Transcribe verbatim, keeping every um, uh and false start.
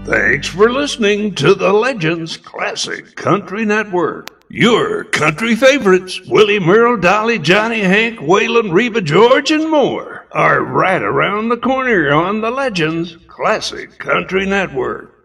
Thanks for listening to the Legends Classic Country Network. Your country favorites, Willie Merle, Dolly, Johnny, Hank, Waylon, Reba, George, and more, are right around the corner on the Legends Classic Country Network.